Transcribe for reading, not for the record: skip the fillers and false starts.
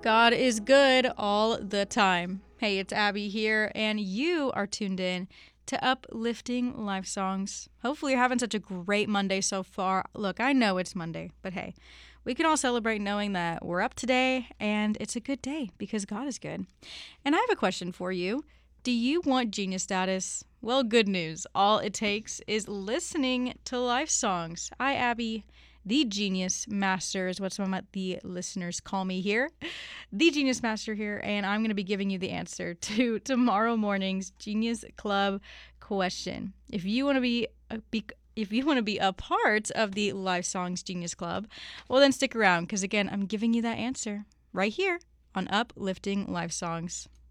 God is good all the time. Hey, it's Abby here, and you are tuned in to Uplifting Life Songs. Hopefully, you're having such a great Monday so far. Look, I know it's Monday, but hey, we can all celebrate knowing that we're up today and it's a good day because God is good. And I have a question for you. Do you want genius status? Well, good news. All it takes is listening to life songs. I, Abby, the Genius Master is what some of the listeners call me here. The Genius Master here, and I'm going to be giving you the answer to tomorrow morning's Genius Club question. If you want to be a part of the Life Songs Genius Club, well then stick around because again, I'm giving you that answer right here on Uplifting Life Songs.